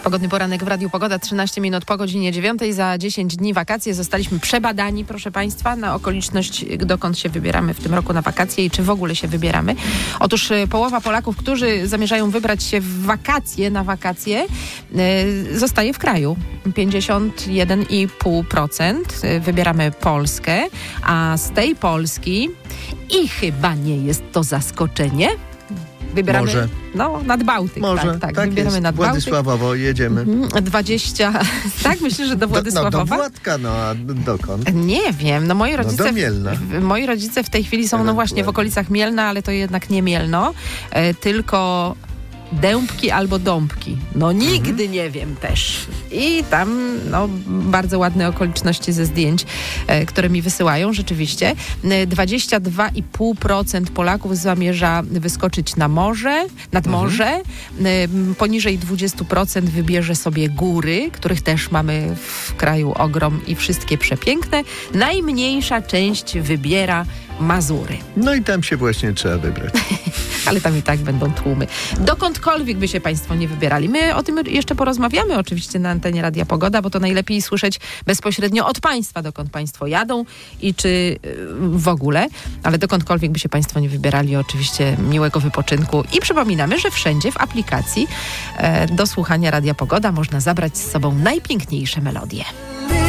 Pogodny poranek w Radiu Pogoda, 13 minut po godzinie 9. Za 10 dni wakacje. Zostaliśmy przebadani, proszę Państwa, na okoliczność, dokąd się wybieramy w tym roku na wakacje i czy w ogóle się wybieramy. Otóż połowa Polaków, którzy zamierzają wybrać się na wakacje, zostaje w kraju. 51,5% wybieramy Polskę, a z tej Polski, i chyba nie jest to zaskoczenie, wybieramy Może. Nad Bałtyk. Może, tak jest. wybieramy nad Bałtyk. Władysławowo jedziemy. 20, tak? Myślę, że do Władysławowa? Do Władka, a dokąd? Nie wiem, moi rodzice... do Mielna. Moi rodzice w tej chwili są właśnie w okolicach Mielna, ale to jednak nie Mielno, tylko Dębki albo Dąbki. Nigdy nie wiem też. I tam bardzo ładne okoliczności ze zdjęć, które mi wysyłają rzeczywiście. 22,5% Polaków zamierza wyskoczyć nad morze. Poniżej 20% wybierze sobie góry, których też mamy w kraju ogrom i wszystkie przepiękne. Najmniejsza część wybiera Mazury. No i tam się właśnie trzeba wybrać. Ale tam i tak będą tłumy. Dokądkolwiek by się Państwo nie wybierali. My o tym jeszcze porozmawiamy oczywiście na antenie Radia Pogoda, bo to najlepiej słyszeć bezpośrednio od Państwa, dokąd Państwo jadą i czy w ogóle. Ale dokądkolwiek by się Państwo nie wybierali, oczywiście miłego wypoczynku. I przypominamy, że wszędzie w aplikacji do słuchania Radia Pogoda można zabrać z sobą najpiękniejsze melodie.